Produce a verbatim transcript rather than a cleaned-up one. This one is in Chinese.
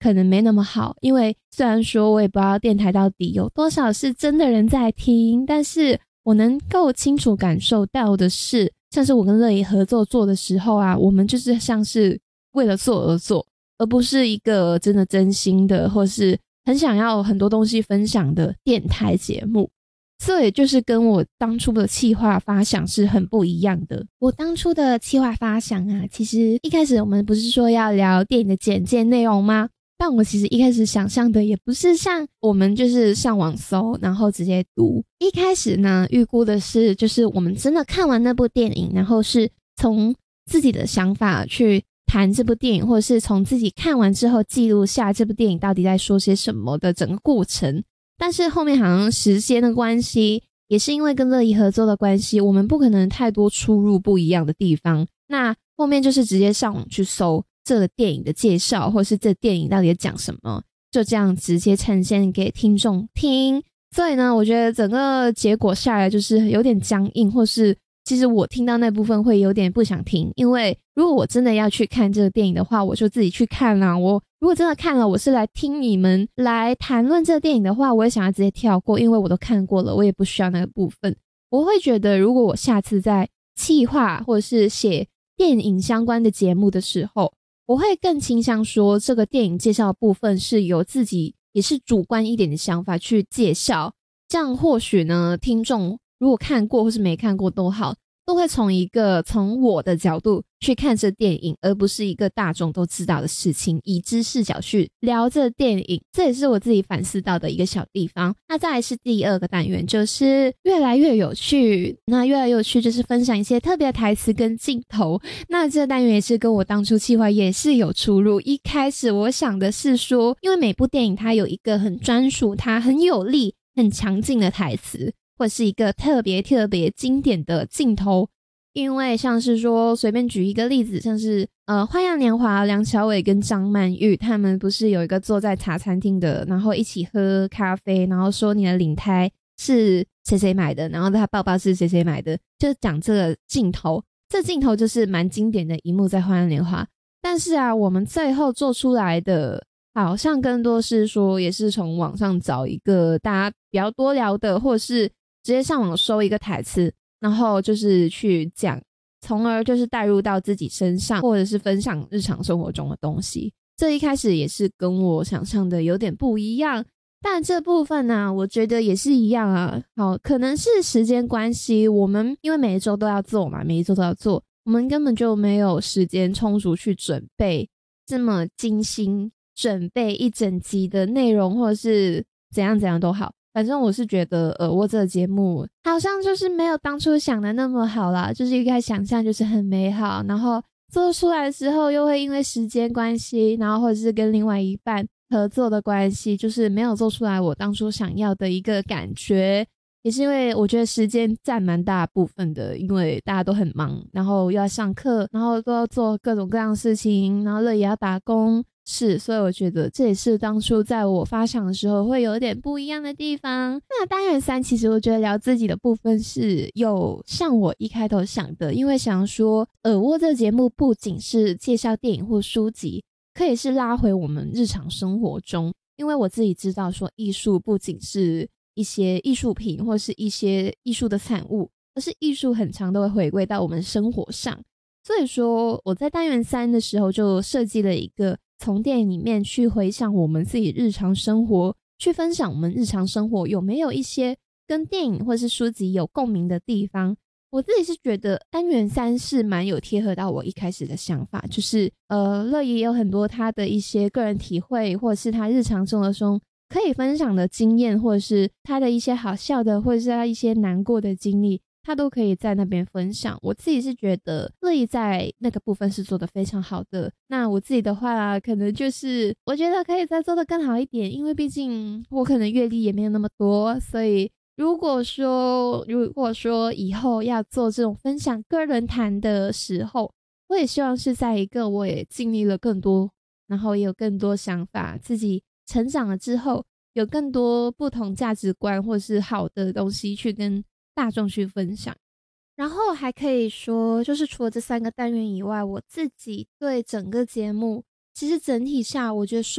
可能没那么好，因为虽然说我也不知道电台到底有多少是真的人在听，但是我能够清楚感受到的是，像是我跟乐怡合作做的时候啊，我们就是像是为了做而做，而不是一个真的真心的或是很想要很多东西分享的电台节目。这也就是跟我当初的企划发想是很不一样的。我当初的企划发想啊，其实一开始我们不是说要聊电影的简介内容吗？但我其实一开始想象的也不是像我们就是上网搜然后直接读，一开始呢预估的是就是我们真的看完那部电影，然后是从自己的想法去谈这部电影，或者是从自己看完之后记录下这部电影到底在说些什么的整个过程。但是后面好像时间的关系，也是因为跟乐怡合作的关系，我们不可能太多出入不一样的地方，那后面就是直接上网去搜这个电影的介绍，或是这电影到底在讲什么，就这样直接呈现给听众听。所以呢我觉得整个结果下来就是有点僵硬，或是其实我听到那部分会有点不想听，因为如果我真的要去看这个电影的话，我就自己去看啦。我如果真的看了，我是来听你们来谈论这个电影的话，我也想要直接跳过，因为我都看过了，我也不需要那个部分。我会觉得如果我下次在企划或者是写电影相关的节目的时候，我会更倾向说这个电影介绍的部分是由自己也是主观一点的想法去介绍，这样或许呢听众如果看过或是没看过都好，都会从一个从我的角度去看这电影，而不是一个大众都知道的事情，以知视角去聊这电影。这也是我自己反思到的一个小地方。那再来是第二个单元，就是越来越有趣。那越来越有趣就是分享一些特别的台词跟镜头。那这个单元也是跟我当初企划也是有出入。一开始我想的是说，因为每部电影它有一个很专属，它很有力很强劲的台词，或是一个特别特别经典的镜头。因为像是说随便举一个例子，像是呃花样年华梁朝伟跟张曼玉他们不是有一个坐在茶餐厅的，然后一起喝咖啡，然后说你的领胎是谁谁买的，然后他爸爸是谁谁买的，就讲这个镜头。这镜头就是蛮经典的一幕在花样年华。但是啊我们最后做出来的好像更多是说也是从网上找一个大家比较多聊的，或者是直接上网搜一个台词，然后就是去讲，从而就是带入到自己身上，或者是分享日常生活中的东西。这一开始也是跟我想象的有点不一样，但这部分呢、啊、我觉得也是一样啊。好，可能是时间关系，我们因为每一周都要做嘛，每一周都要做，我们根本就没有时间充足去准备这么精心准备一整集的内容，或者是怎样怎样都好。反正我是觉得呃，我这个节目好像就是没有当初想的那么好啦，就是一开始想象就是很美好，然后做出来的时候又会因为时间关系，然后或者是跟另外一半合作的关系，就是没有做出来我当初想要的一个感觉。也是因为我觉得时间占蛮大部分的，因为大家都很忙，然后又要上课，然后都要做各种各样的事情，然后乐也要打工，是，所以我觉得这也是当初在我发想的时候会有点不一样的地方。那单元三其实我觉得聊自己的部分是有像我一开头想的，因为想说耳蜗这个节目不仅是介绍电影或书籍，可以是拉回我们日常生活中，因为我自己知道说艺术不仅是一些艺术品或是一些艺术的产物，而是艺术很常都会回归到我们生活上。所以说我在单元三的时候就设计了一个从电影里面去回想我们自己日常生活，去分享我们日常生活有没有一些跟电影或是书籍有共鸣的地方。我自己是觉得单元三是蛮有贴合到我一开始的想法，就是呃，乐也有很多他的一些个人体会，或者是他日常生活中可以分享的经验，或者是他的一些好笑的，或者是他一些难过的经历，他都可以在那边分享。我自己是觉得乐意在那个部分是做得非常好的。那我自己的话可能就是我觉得可以再做得更好一点，因为毕竟我可能阅历也没有那么多，所以如果说如果说以后要做这种分享个人谈的时候，我也希望是在一个我也经历了更多，然后也有更多想法，自己成长了之后有更多不同价值观或是好的东西去跟大众去分享。然后还可以说就是除了这三个单元以外，我自己对整个节目其实整体下我觉得